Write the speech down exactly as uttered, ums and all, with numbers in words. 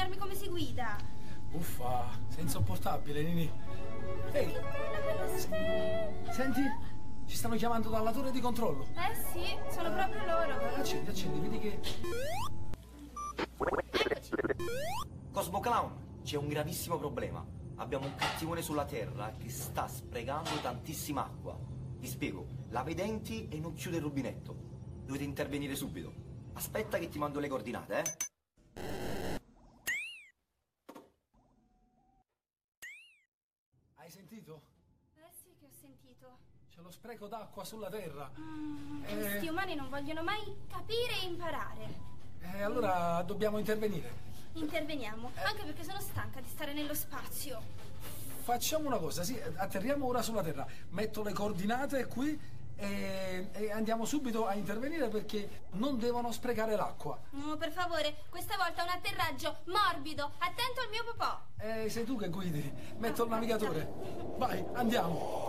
insegnarmi come si guida. Uffa, sei insopportabile, Nini. Ehi, senti? Ci stanno chiamando dalla torre di controllo. Eh sì, sono proprio loro. Accendi, accendi, vedi che... Cosmo Clown, c'è un gravissimo problema. Abbiamo un cattivone sulla Terra che sta sprecando tantissima acqua. Vi spiego, lava i denti e non chiude il rubinetto. Dovete intervenire subito. Aspetta che ti mando le coordinate, eh. Hai sentito? Eh sì che ho sentito. C'è lo spreco d'acqua sulla Terra. Mm, Eh. Questi umani non vogliono mai capire e imparare. E allora dobbiamo intervenire. Interveniamo, anche perché sono stanca di stare nello spazio. Facciamo una cosa, sì, atterriamo ora sulla Terra. Metto le coordinate qui e, e andiamo subito a intervenire perché non devono sprecare l'acqua. Oh, per favore, questa volta un atterraggio morbido. Attento al mio popò. Eh, sei tu che guidi. Metto il navigatore. Vai, andiamo.